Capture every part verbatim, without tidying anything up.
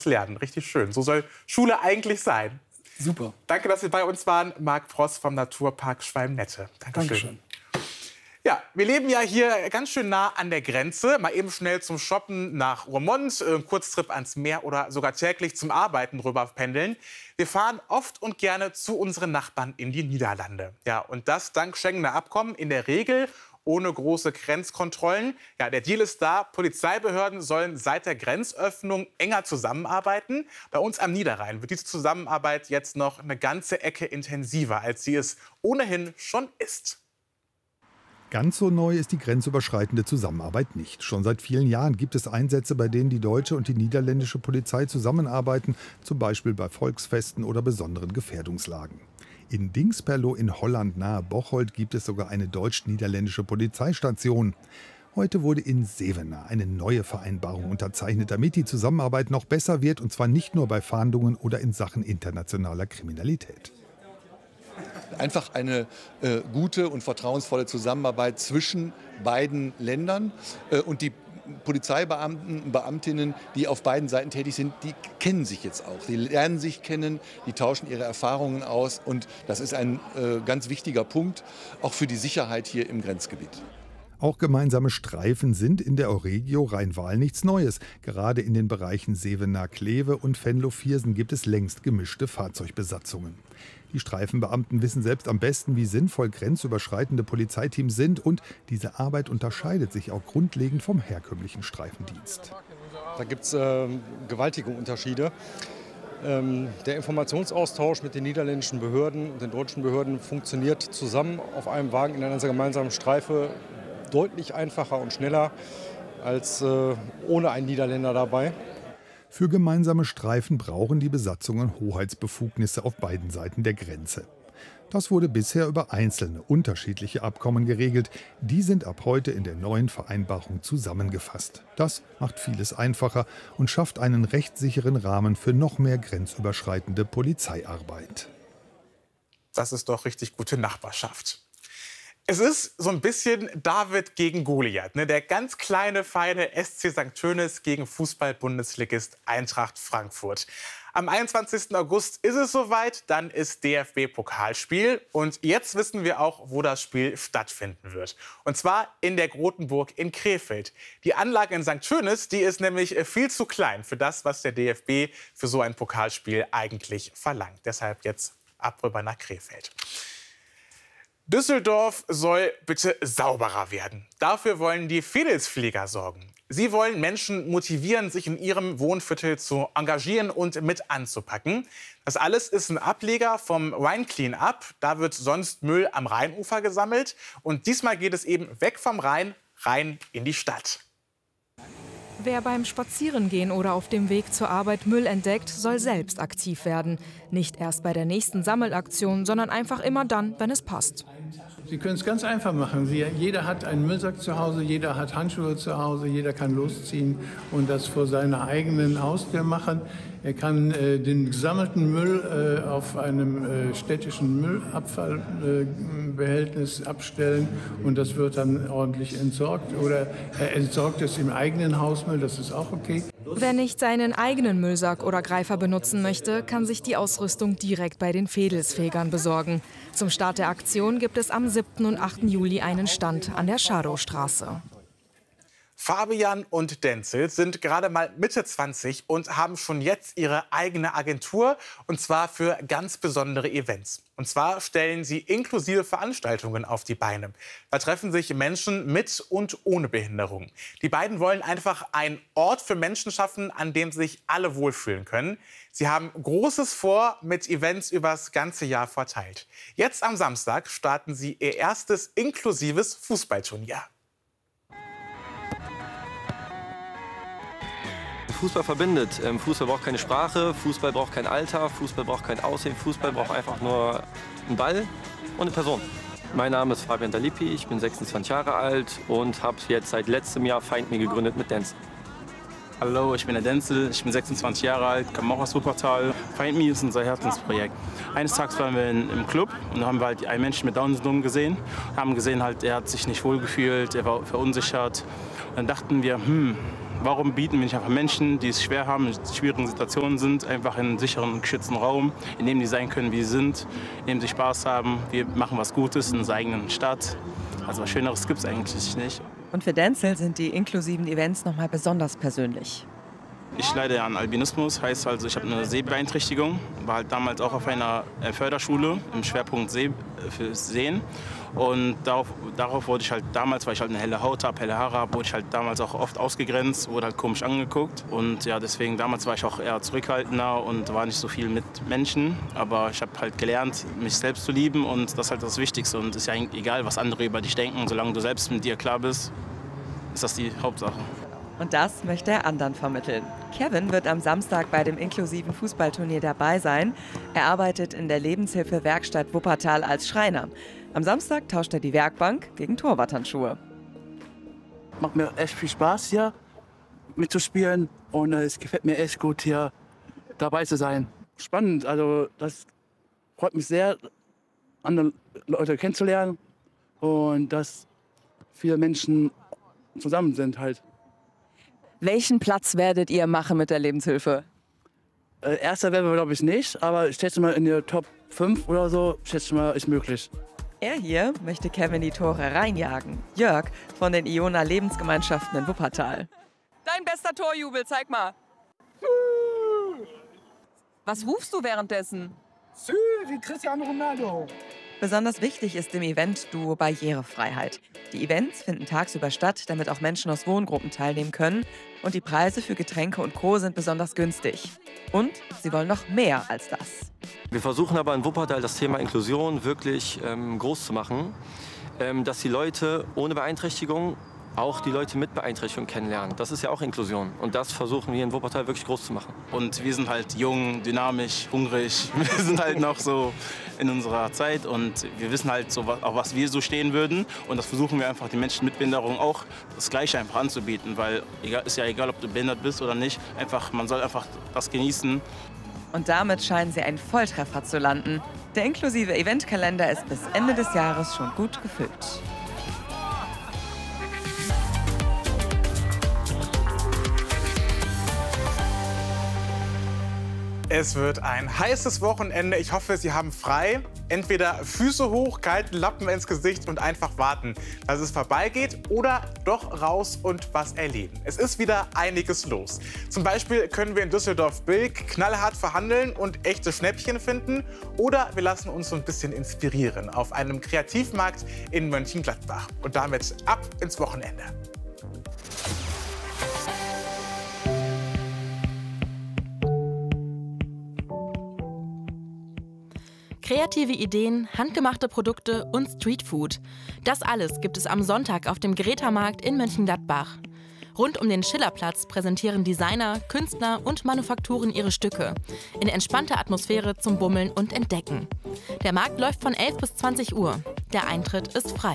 lernen. Richtig schön. So soll Schule eigentlich sein. Super. Danke, dass Sie bei uns waren. Marc Pross vom Naturpark Schwalm-Nette. Dankeschön. Dankeschön. Ja, wir leben ja hier ganz schön nah an der Grenze. Mal eben schnell zum Shoppen nach Roermond, äh, Kurztrip ans Meer oder sogar täglich zum Arbeiten rüber pendeln. Wir fahren oft und gerne zu unseren Nachbarn in die Niederlande. Ja, und das dank Schengener Abkommen in der Regel ohne große Grenzkontrollen. Ja, der Deal ist da. Polizeibehörden sollen seit der Grenzöffnung enger zusammenarbeiten. Bei uns am Niederrhein wird diese Zusammenarbeit jetzt noch eine ganze Ecke intensiver, als sie es ohnehin schon ist. Ganz so neu ist die grenzüberschreitende Zusammenarbeit nicht. Schon seit vielen Jahren gibt es Einsätze, bei denen die deutsche und die niederländische Polizei zusammenarbeiten, zum Beispiel bei Volksfesten oder besonderen Gefährdungslagen. In Dingsperlo in Holland nahe Bocholt gibt es sogar eine deutsch-niederländische Polizeistation. Heute wurde in Zevenaar eine neue Vereinbarung unterzeichnet, damit die Zusammenarbeit noch besser wird, und zwar nicht nur bei Fahndungen oder in Sachen internationaler Kriminalität. Einfach eine äh, gute und vertrauensvolle Zusammenarbeit zwischen beiden Ländern. Äh, und die Polizeibeamten und Beamtinnen, die auf beiden Seiten tätig sind, die kennen sich jetzt auch. Die lernen sich kennen, die tauschen ihre Erfahrungen aus. Und das ist ein äh, ganz wichtiger Punkt, auch für die Sicherheit hier im Grenzgebiet. Auch gemeinsame Streifen sind in der Euregio Rhein-Waal nichts Neues. Gerade in den Bereichen Zevenaar-Kleve und Venlo-Viersen gibt es längst gemischte Fahrzeugbesatzungen. Die Streifenbeamten wissen selbst am besten, wie sinnvoll grenzüberschreitende Polizeiteams sind, und diese Arbeit unterscheidet sich auch grundlegend vom herkömmlichen Streifendienst. Da gibt es äh, gewaltige Unterschiede. Ähm, der Informationsaustausch mit den niederländischen Behörden und den deutschen Behörden funktioniert zusammen auf einem Wagen in einer gemeinsamen Streife deutlich einfacher und schneller als äh, ohne einen Niederländer dabei. Für gemeinsame Streifen brauchen die Besatzungen Hoheitsbefugnisse auf beiden Seiten der Grenze. Das wurde bisher über einzelne, unterschiedliche Abkommen geregelt. Die sind ab heute in der neuen Vereinbarung zusammengefasst. Das macht vieles einfacher und schafft einen rechtssicheren Rahmen für noch mehr grenzüberschreitende Polizeiarbeit. Das ist doch richtig gute Nachbarschaft. Es ist so ein bisschen David gegen Goliath, ne? Der ganz kleine, feine S C Sankt Tönis gegen Fußball-Bundesligist Eintracht Frankfurt. Am einundzwanzigsten August ist es soweit, dann ist D F B-Pokalspiel. Und jetzt wissen wir auch, wo das Spiel stattfinden wird. Und zwar in der Grotenburg in Krefeld. Die Anlage in Sankt Tönis, die ist nämlich viel zu klein für das, was der D F B für so ein Pokalspiel eigentlich verlangt. Deshalb jetzt ab rüber nach Krefeld. Düsseldorf soll bitte sauberer werden. Dafür wollen die Vedelspfleger sorgen. Sie wollen Menschen motivieren, sich in ihrem Wohnviertel zu engagieren und mit anzupacken. Das alles ist ein Ableger vom Rhein Clean-up. Da wird sonst Müll am Rheinufer gesammelt. Und diesmal geht es eben weg vom Rhein, rein in die Stadt. Wer beim Spazierengehen oder auf dem Weg zur Arbeit Müll entdeckt, soll selbst aktiv werden. Nicht erst bei der nächsten Sammelaktion, sondern einfach immer dann, wenn es passt. Sie können es ganz einfach machen. Sie, jeder hat einen Müllsack zu Hause, jeder hat Handschuhe zu Hause, jeder kann losziehen und das vor seiner eigenen Haustür machen. Er kann äh, den gesammelten Müll äh, auf einem äh, städtischen Müllabfallbehältnis äh, abstellen und das wird dann ordentlich entsorgt. Oder er entsorgt es im eigenen Hausmüll, das ist auch okay. Wer nicht seinen eigenen Müllsack oder Greifer benutzen möchte, kann sich die Ausrüstung direkt bei den Vedelspflegern besorgen. Zum Start der Aktion gibt es am siebten und achten Juli einen Stand an der Schadowstraße. Fabian und Denzel sind gerade mal Mitte zwanzig und haben schon jetzt ihre eigene Agentur, und zwar für ganz besondere Events. Und zwar stellen sie inklusive Veranstaltungen auf die Beine. Da treffen sich Menschen mit und ohne Behinderung. Die beiden wollen einfach einen Ort für Menschen schaffen, an dem sich alle wohlfühlen können. Sie haben Großes vor mit Events übers ganze Jahr verteilt. Jetzt am Samstag starten sie ihr erstes inklusives Fußballturnier. Fußball verbindet. Fußball braucht keine Sprache, Fußball braucht kein Alter, Fußball braucht kein Aussehen, Fußball braucht einfach nur einen Ball und eine Person. Mein Name ist Fabian Dalipi, ich bin sechsundzwanzig Jahre alt und habe jetzt seit letztem Jahr Find Me gegründet mit Denzel. Hallo, ich bin der Denzel, ich bin sechsundzwanzig Jahre alt, komme auch aus Wuppertal. Find Me ist unser Herzensprojekt. Eines Tages waren wir in, im Club und haben wir halt einen Menschen mit Down-Syndrom gesehen. Wir haben gesehen, halt, er hat sich nicht wohl gefühlt, er war verunsichert. Und dann dachten wir, hm, Warum bieten wir nicht einfach Menschen, die es schwer haben, in schwierigen Situationen sind, einfach in einen sicheren, geschützten Raum, in dem die sein können, wie sie sind, in dem sie Spaß haben. Wir machen was Gutes in unserer eigenen Stadt. Also was Schöneres gibt es eigentlich nicht. Und für Denzel sind die inklusiven Events noch mal besonders persönlich. Ich leide an Albinismus, heißt also, ich habe eine Sehbeeinträchtigung. War halt damals auch auf einer Förderschule im Schwerpunkt See, für Sehen. Und darauf, darauf wurde ich halt damals, weil ich halt eine helle Haut habe, helle Haare habe, wurde ich halt damals auch oft ausgegrenzt, wurde halt komisch angeguckt. Und ja, deswegen damals war ich auch eher zurückhaltender und war nicht so viel mit Menschen. Aber ich habe halt gelernt, mich selbst zu lieben und das ist halt das Wichtigste. Und es ist ja eigentlich egal, was andere über dich denken, solange du selbst mit dir klar bist, ist das die Hauptsache. Und das möchte er anderen vermitteln. Kevin wird am Samstag bei dem inklusiven Fußballturnier dabei sein. Er arbeitet in der Lebenshilfe-Werkstatt Wuppertal als Schreiner. Am Samstag tauscht er die Werkbank gegen Torwarthandschuhe. Macht mir echt viel Spaß hier mitzuspielen und es gefällt mir echt gut hier dabei zu sein. Spannend, also das freut mich sehr, andere Leute kennenzulernen und dass viele Menschen zusammen sind halt. Welchen Platz werdet ihr machen mit der Lebenshilfe? Äh, erster werden wir, glaube ich, nicht, aber ich schätze mal in der Top fünf oder so, schätze mal, ist möglich. Er hier möchte Kevin die Tore reinjagen. Jörg von den Iona Lebensgemeinschaften in Wuppertal. Dein bester Torjubel, zeig mal. Was rufst du währenddessen? Sü, wie Cristiano Ronaldo. Besonders wichtig ist im Event-Duo Barrierefreiheit. Die Events finden tagsüber statt, damit auch Menschen aus Wohngruppen teilnehmen können. Und die Preise für Getränke und Co. sind besonders günstig. Und sie wollen noch mehr als das. Wir versuchen aber in Wuppertal das Thema Inklusion wirklich ähm, groß zu machen, ähm, dass die Leute ohne Beeinträchtigung auch die Leute mit Beeinträchtigung kennenlernen. Das ist ja auch Inklusion und das versuchen wir in Wuppertal wirklich groß zu machen. Und wir sind halt jung, dynamisch, hungrig. Wir sind halt noch so in unserer Zeit und wir wissen halt, so, auf was wir so stehen würden. Und das versuchen wir einfach den Menschen mit Behinderung auch das Gleiche einfach anzubieten. Weil es ist ja egal, ob du behindert bist oder nicht, einfach, man soll einfach das genießen. Und damit scheinen sie einen Volltreffer zu landen. Der inklusive Eventkalender ist bis Ende des Jahres schon gut gefüllt. Es wird ein heißes Wochenende. Ich hoffe, Sie haben frei. Entweder Füße hoch, kalten Lappen ins Gesicht und einfach warten, dass es vorbeigeht, oder doch raus und was erleben. Es ist wieder einiges los. Zum Beispiel können wir in Düsseldorf-Bilk knallhart verhandeln und echte Schnäppchen finden. Oder wir lassen uns so ein bisschen inspirieren auf einem Kreativmarkt in Mönchengladbach. Und damit ab ins Wochenende. Kreative Ideen, handgemachte Produkte und Streetfood. Das alles gibt es am Sonntag auf dem Greta-Markt in Mönchengladbach. Rund um den Schillerplatz präsentieren Designer, Künstler und Manufakturen ihre Stücke. In entspannter Atmosphäre zum Bummeln und Entdecken. Der Markt läuft von elf bis zwanzig Uhr. Der Eintritt ist frei.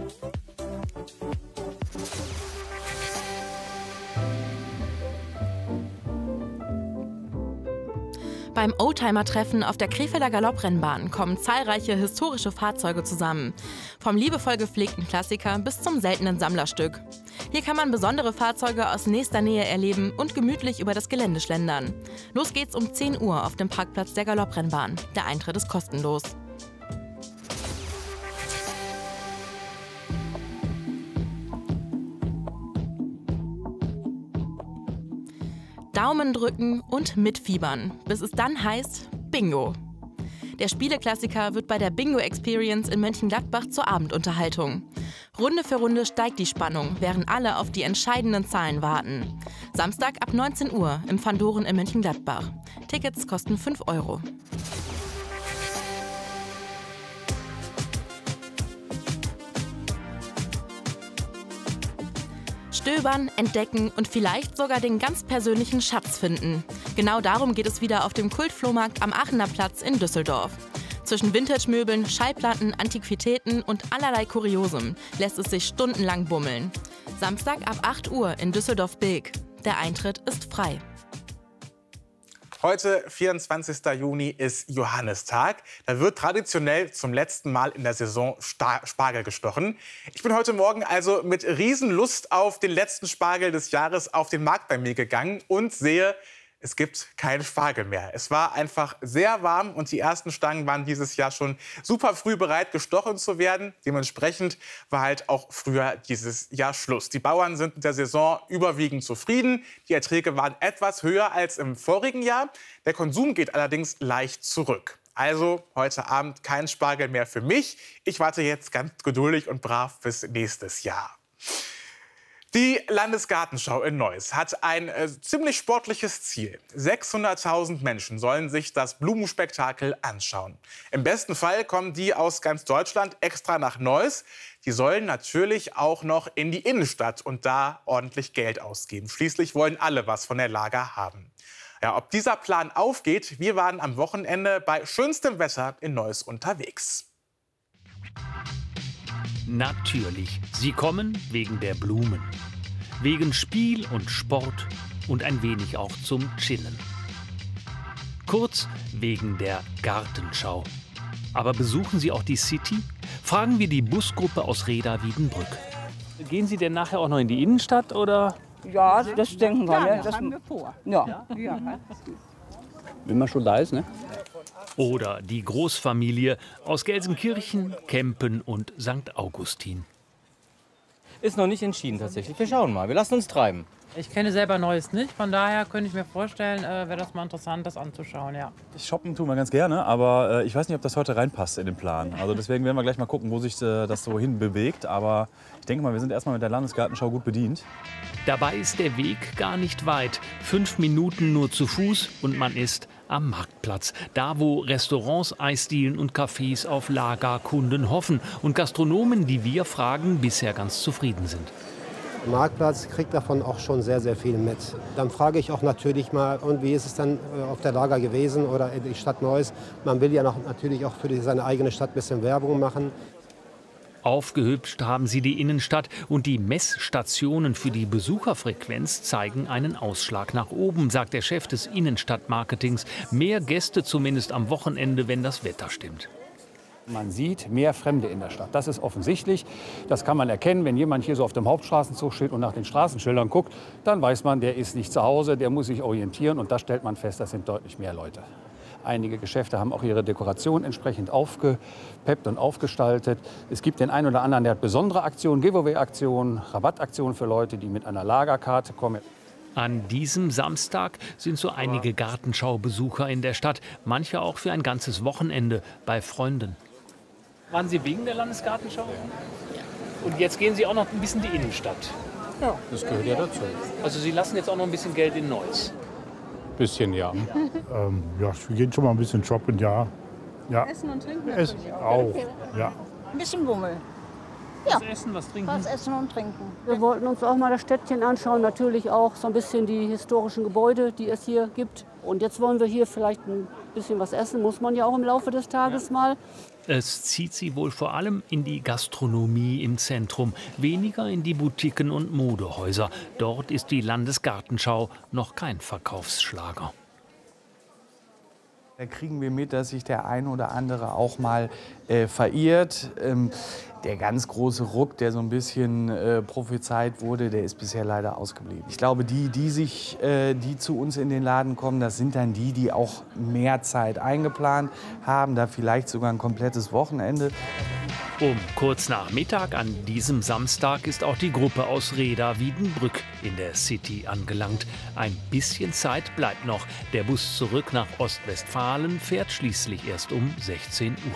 Beim Oldtimer-Treffen auf der Krefelder Galopprennbahn kommen zahlreiche historische Fahrzeuge zusammen. Vom liebevoll gepflegten Klassiker bis zum seltenen Sammlerstück. Hier kann man besondere Fahrzeuge aus nächster Nähe erleben und gemütlich über das Gelände schlendern. Los geht's um zehn Uhr auf dem Parkplatz der Galopprennbahn. Der Eintritt ist kostenlos. Daumen drücken und mitfiebern, bis es dann heißt Bingo. Der Spieleklassiker wird bei der Bingo Experience in Mönchengladbach zur Abendunterhaltung. Runde für Runde steigt die Spannung, während alle auf die entscheidenden Zahlen warten. Samstag ab neunzehn Uhr im Phandoren in Mönchengladbach. Tickets kosten fünf Euro. Stöbern, entdecken und vielleicht sogar den ganz persönlichen Schatz finden. Genau darum geht es wieder auf dem Kultflohmarkt am Aachener Platz in Düsseldorf. Zwischen Vintage-Möbeln, Schallplatten, Antiquitäten und allerlei Kuriosum lässt es sich stundenlang bummeln. Samstag ab acht Uhr in Düsseldorf-Bilk. Der Eintritt ist frei. Heute, vierundzwanzigster Juni, ist Johannistag. Da wird traditionell zum letzten Mal in der Saison Spargel gestochen. Ich bin heute Morgen also mit Riesenlust auf den letzten Spargel des Jahres auf den Markt bei mir gegangen und sehe, es gibt keinen Spargel mehr. Es war einfach sehr warm und die ersten Stangen waren dieses Jahr schon super früh bereit, gestochen zu werden. Dementsprechend war halt auch früher dieses Jahr Schluss. Die Bauern sind mit der Saison überwiegend zufrieden. Die Erträge waren etwas höher als im vorigen Jahr. Der Konsum geht allerdings leicht zurück. Also heute Abend kein Spargel mehr für mich. Ich warte jetzt ganz geduldig und brav bis nächstes Jahr. Die Landesgartenschau in Neuss hat ein äh, ziemlich sportliches Ziel. sechshunderttausend Menschen sollen sich das Blumenspektakel anschauen. Im besten Fall kommen die aus ganz Deutschland extra nach Neuss. Die sollen natürlich auch noch in die Innenstadt und da ordentlich Geld ausgeben. Schließlich wollen alle was von der Lager haben. Ja, ob dieser Plan aufgeht, wir waren am Wochenende bei schönstem Wetter in Neuss unterwegs. Natürlich, sie kommen wegen der Blumen. Wegen Spiel und Sport und ein wenig auch zum Chillen. Kurz wegen der Gartenschau. Aber besuchen Sie auch die City? Fragen wir die Busgruppe aus Reda-Wiedenbrück. Gehen Sie denn nachher auch noch in die Innenstadt, oder? Ja, das denken wir. Ja, Ne? das Das haben wir vor. Ja. Ja. Wenn man schon da ist, ne? Oder die Großfamilie aus Gelsenkirchen, Kempen und Sankt Augustin. Ist noch nicht entschieden tatsächlich. Wir schauen mal, wir lassen uns treiben. Ich kenne selber Neues nicht, von daher könnte ich mir vorstellen, äh, wäre das mal interessant, das anzuschauen, ja. Shoppen tun wir ganz gerne, aber äh, ich weiß nicht, ob das heute reinpasst in den Plan. Also deswegen werden wir gleich mal gucken, wo sich äh, das so hin bewegt. Aber ich denke mal, wir sind erstmal mit der Landesgartenschau gut bedient. Dabei ist der Weg gar nicht weit. Fünf Minuten nur zu Fuß und man ist am Marktplatz. Da, wo Restaurants, Eisdielen und Cafés auf Lagerkunden hoffen. Und Gastronomen, die wir fragen, bisher ganz zufrieden sind. Der Marktplatz kriegt davon auch schon sehr, sehr viel mit. Dann frage ich auch natürlich mal, und wie ist es dann auf der Lager gewesen oder in die Stadt Neuss? Man will ja noch, natürlich auch für die, seine eigene Stadt ein bisschen Werbung machen. Aufgehübscht haben sie die Innenstadt und die Messstationen für die Besucherfrequenz zeigen einen Ausschlag nach oben, sagt der Chef des Innenstadtmarketings. Mehr Gäste zumindest am Wochenende, wenn das Wetter stimmt. Man sieht mehr Fremde in der Stadt. Das ist offensichtlich. Das kann man erkennen, wenn jemand hier so auf dem Hauptstraßenzug steht und nach den Straßenschildern guckt. Dann weiß man, der ist nicht zu Hause, der muss sich orientieren. Und da stellt man fest, das sind deutlich mehr Leute. Einige Geschäfte haben auch ihre Dekoration entsprechend aufgepeppt und aufgestaltet. Es gibt den einen oder anderen, der hat besondere Aktionen, Giveaway-Aktionen, Rabattaktionen für Leute, die mit einer Lagerkarte kommen. An diesem Samstag sind so einige Gartenschaubesucher in der Stadt. Manche auch für ein ganzes Wochenende bei Freunden. Waren Sie wegen der Landesgartenschau? Und jetzt gehen Sie auch noch ein bisschen in die Innenstadt. Ja, das gehört ja dazu. Also Sie lassen jetzt auch noch ein bisschen Geld in Neuss. Bisschen, ja. ähm, ja, wir gehen schon mal ein bisschen shoppen, ja. ja. Essen und trinken Essen natürlich auch, ja. Ein bisschen Bummel. Ja. Was essen, was trinken? Was essen und trinken. Wir wollten uns auch mal das Städtchen anschauen, natürlich auch so ein bisschen die historischen Gebäude, die es hier gibt. Und jetzt wollen wir hier vielleicht ein bisschen was essen, muss man ja auch im Laufe des Tages ja. mal. Es zieht sie wohl vor allem in die Gastronomie im Zentrum, weniger in die Boutiquen und Modehäuser. Dort ist die Landesgartenschau noch kein Verkaufsschlager. Da kriegen wir mit, dass sich der ein oder andere auch mal äh, verirrt. Ähm, der ganz große Ruck, der so ein bisschen äh, prophezeit wurde, der ist bisher leider ausgeblieben. Ich glaube, die, die, sich, äh, die zu uns in den Laden kommen, das sind dann die, die auch mehr Zeit eingeplant haben, da vielleicht sogar ein komplettes Wochenende. Um kurz nach Mittag an diesem Samstag ist auch die Gruppe aus Reda-Wiedenbrück in der City angelangt. Ein bisschen Zeit bleibt noch. Der Bus zurück nach Ostwestfalen fährt schließlich erst um sechzehn Uhr.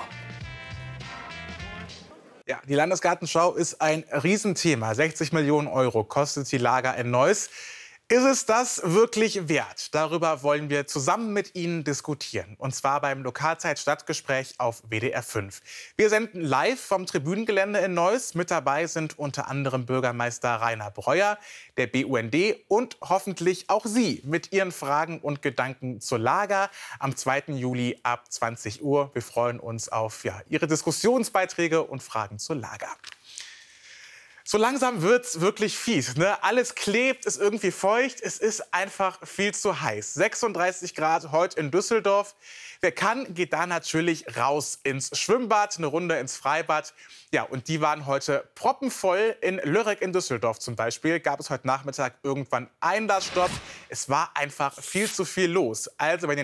Ja, die Landesgartenschau ist ein Riesenthema. sechzig Millionen Euro kostet die Lager in Neuss. Ist es das wirklich wert? Darüber wollen wir zusammen mit Ihnen diskutieren. Und zwar beim Lokalzeit-Stadtgespräch auf W D R fünf. Wir senden live vom Tribünengelände in Neuss. Mit dabei sind unter anderem Bürgermeister Rainer Breuer, der B U N D und hoffentlich auch Sie mit Ihren Fragen und Gedanken zur Lager am zweiten Juli ab zwanzig Uhr. Wir freuen uns auf ja, Ihre Diskussionsbeiträge und Fragen zur Lager. So langsam wird's wirklich fies, ne? Alles klebt, ist irgendwie feucht. Es ist einfach viel zu heiß. sechsunddreißig Grad heute in Düsseldorf. Wer kann, geht da natürlich raus ins Schwimmbad, eine Runde ins Freibad. Ja, und die waren heute proppenvoll. In Lörrach in Düsseldorf zum Beispiel gab es heute Nachmittag irgendwann Einlassstopp. Es war einfach viel zu viel los. Also wenn ihr